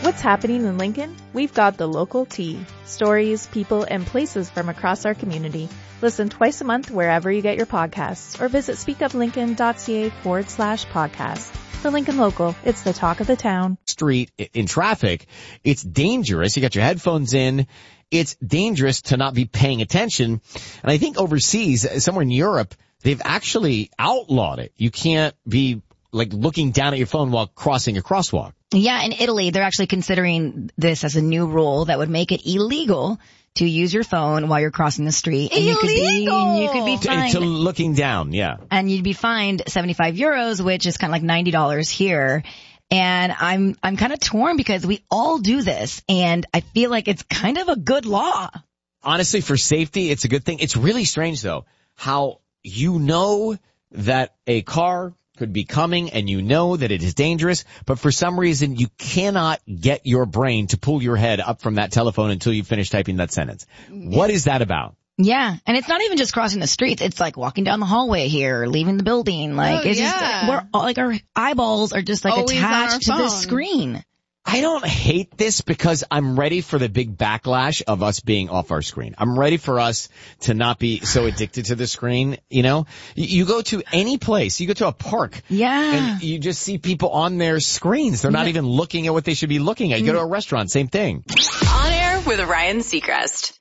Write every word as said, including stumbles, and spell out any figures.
what's happening in Lincoln? We've got the local tea. Stories, people, and places from across our community. Listen twice a month wherever you get your podcasts or visit speakoflincoln.ca forward slash podcast. The Lincoln Local, it's the talk of the town. Street in traffic, it's dangerous. You got your headphones in. It's dangerous to not be paying attention. And I think overseas, somewhere in Europe, they've actually outlawed it. You can't be like looking down at your phone while crossing a crosswalk. Yeah, in Italy, they're actually considering this as a new rule that would make it illegal to use your phone while you're crossing the street. And illegal! You could be, and you could be fined. To, to looking down, yeah. And you'd be fined seventy-five euros, which is kind of like ninety dollars here. And I'm, I'm kind of torn because we all do this, and I feel like it's kind of a good law. Honestly, for safety, it's a good thing. It's really strange, though, how you know that a car could be coming and you know that it is dangerous, but for some reason you cannot get your brain to pull your head up from that telephone until you finish typing that sentence. What is that about? Yeah, and it's not even just crossing the streets. It's like walking down the hallway here, leaving the building. Like, oh, it's yeah. just, we're all, like our eyeballs are just like Always attached to on the our phone. screen. I don't hate this because I'm ready for the big backlash of us being off our screen. I'm ready for us to not be so addicted to the screen, you know? You, you go to any place, you go to a park. Yeah. And you just see people on their screens. They're not Yeah. even looking at what they should be looking at. You go to a restaurant, same thing. On Air with Ryan Seacrest.